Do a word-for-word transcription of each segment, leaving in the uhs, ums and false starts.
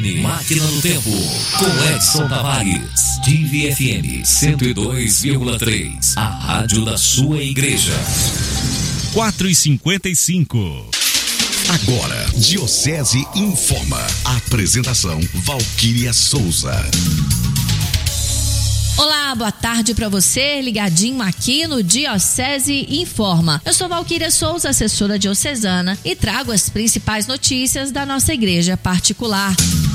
Máquina do Tempo, com Edson Tavares. Divi F M cento e dois vírgula três, a rádio da sua igreja. quatro e cinquenta e cinco. Agora, Diocese informa. Apresentação, Valquíria Souza. Olá, boa tarde para você, ligadinho aqui no Diocese Informa. Eu sou Valquíria Souza, assessora diocesana, e trago as principais notícias da nossa igreja particular.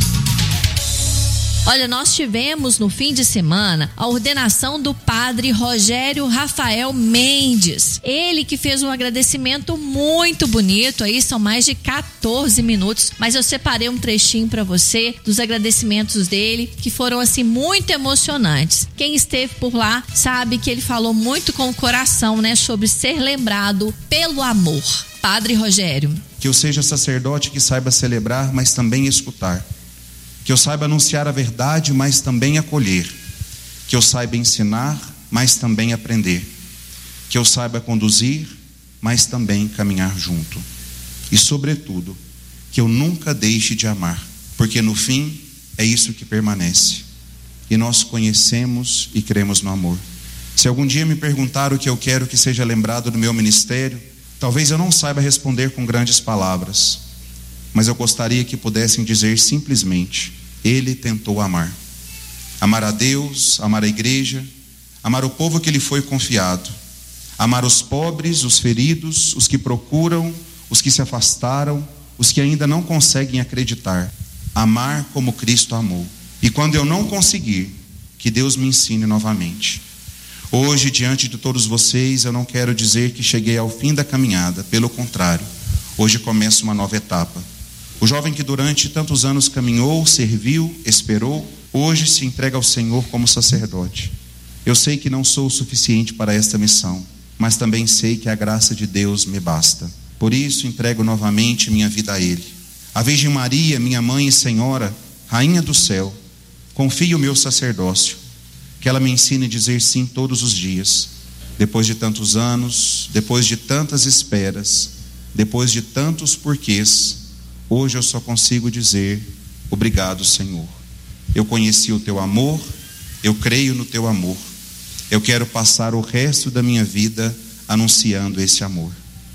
Olha, nós tivemos no fim de semana a ordenação do padre Rogério Rafael Mendes. Ele que fez um agradecimento muito bonito, aí são mais de quatorze minutos, mas eu separei um trechinho para você dos agradecimentos dele, que foram assim muito emocionantes. Quem esteve por lá sabe que ele falou muito com o coração, né, sobre ser lembrado pelo amor. Padre Rogério. Que eu seja sacerdote que saiba celebrar, mas também escutar. Que eu saiba anunciar a verdade, mas também acolher. Que eu saiba ensinar, mas também aprender. Que eu saiba conduzir, mas também caminhar junto. E, sobretudo, que eu nunca deixe de amar, porque no fim é isso que permanece. E nós conhecemos e cremos no amor. Se algum dia me perguntar o que eu quero que seja lembrado do meu ministério, talvez eu não saiba responder com grandes palavras, mas eu gostaria que pudessem dizer simplesmente: ele tentou amar. Amar a Deus, amar a igreja, amar o povo que lhe foi confiado, amar os pobres, os feridos, os que procuram, os que se afastaram, os que ainda não conseguem acreditar. Amar como Cristo amou. E quando eu não conseguir, que Deus me ensine novamente. Hoje, diante de todos vocês, eu não quero dizer que cheguei ao fim da caminhada, pelo contrário, hoje começa uma nova etapa. O jovem que durante tantos anos caminhou, serviu, esperou, hoje se entrega ao Senhor como sacerdote. Eu sei que não sou o suficiente para esta missão, mas também sei que a graça de Deus me basta. Por isso entrego novamente minha vida a Ele. A Virgem Maria, minha mãe e Senhora, Rainha do céu, confio o meu sacerdócio, que ela me ensine a dizer sim todos os dias. Depois de tantos anos, depois de tantas esperas, depois de tantos porquês, hoje eu só consigo dizer: obrigado, Senhor. Eu conheci o teu amor, eu creio no teu amor. Eu quero passar o resto da minha vida anunciando esse amor.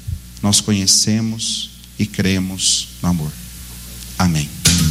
Nós conhecemos e cremos no amor. Amém.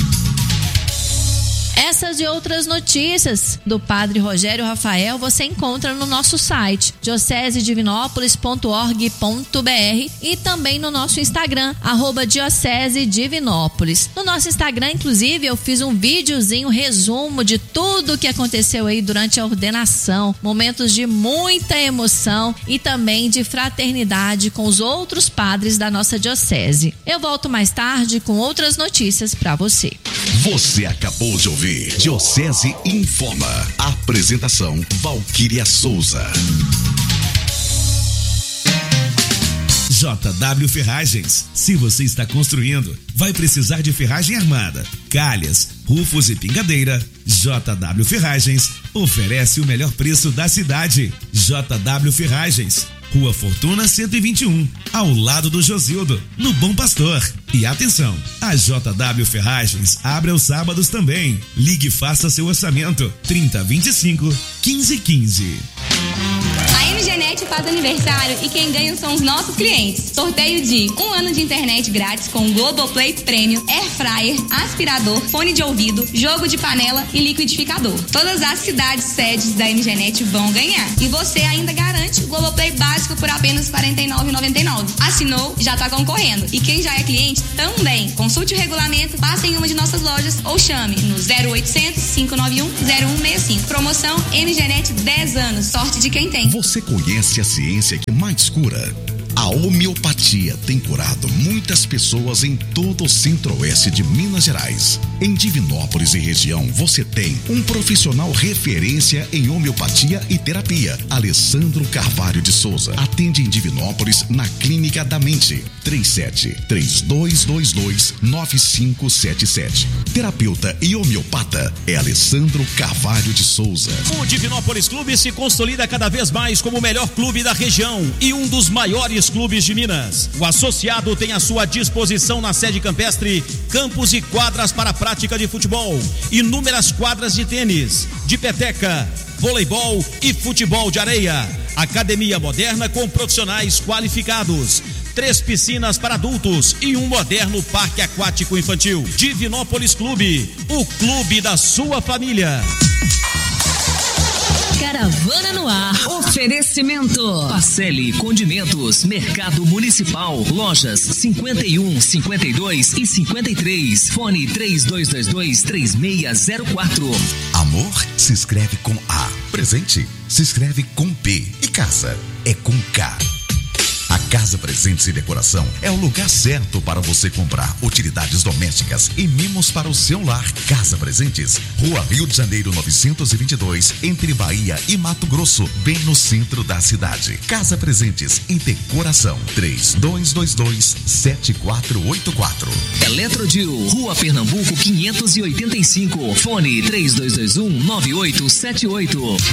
Essas e outras notícias do Padre Rogério Rafael você encontra no nosso site diocese divinópolis ponto org ponto br e também no nosso Instagram, arroba Diocese Divinópolis. No nosso Instagram, inclusive, eu fiz um videozinho, resumo de tudo o que aconteceu aí durante a ordenação, momentos de muita emoção e também de fraternidade com os outros padres da nossa diocese. Eu volto mais tarde com outras notícias para você. Você acabou de ouvir Diocese Informa. Apresentação, Valquíria Souza. J W Ferragens. Se você está construindo, vai precisar de ferragem armada, calhas, rufos e pingadeira. J W Ferragens oferece o melhor preço da cidade. J W Ferragens, Rua Fortuna cento e vinte e um, ao lado do Josildo, no Bom Pastor. E atenção, a J W Ferragens abre aos sábados também. Ligue e faça seu orçamento. trinta, vinte e cinco, quinze, quinze. A M G Net faz aniversário e quem ganha são os nossos clientes. Sorteio de um ano de internet grátis com Globoplay Premium, Air Fryer, aspirador, fone de ouvido, jogo de panela e liquidificador. Todas as cidades sedes da M G Net vão ganhar. E você ainda garante o Globoplay básico por apenas quarenta e nove reais e noventa e nove centavos. Assinou, já está concorrendo. E quem já é cliente também. Consulte o regulamento, passe em uma de nossas lojas ou chame no zero oitocentos, cinco nove um, zero um seis cinco. Promoção M G Net dez anos. Sorte de quem tem. Você conhece a ciência que mais cura? A homeopatia tem curado muitas pessoas em todo o centro-oeste de Minas Gerais. Em Divinópolis e região, você tem um profissional referência em homeopatia e terapia. Alessandro Carvalho de Souza atende em Divinópolis na Clínica da Mente. três sete três dois dois dois nove cinco sete sete. Terapeuta e homeopata é Alessandro Carvalho de Souza. O Divinópolis Clube se consolida cada vez mais como o melhor clube da região e um dos maiores clubes clubes de Minas. O associado tem à sua disposição na sede campestre campos e quadras para a prática de futebol, inúmeras quadras de tênis, de peteca, voleibol e futebol de areia. Academia moderna com profissionais qualificados. Três piscinas para adultos e um moderno parque aquático infantil. Divinópolis Clube, o clube da sua família. Caravana no ar. Oferecimento. Pacelli Condimentos, Mercado Municipal, lojas cinquenta e um, cinquenta e dois e cinquenta e três. Fone três dois dois dois, três seis zero quatro. Amor se escreve com A. Presente se escreve com P. E casa é com K. A Casa Presentes e Decoração é o lugar certo para você comprar utilidades domésticas e mimos para o seu lar. Casa Presentes, Rua Rio de Janeiro novecentos e vinte e dois, entre Bahia e Mato Grosso, bem no centro da cidade. Casa Presentes e Decoração, três dois dois dois, sete quatro oito quatro. Eletrodil, Rua Pernambuco quinhentos e oitenta e cinco, fone três dois dois um, nove oito sete oito.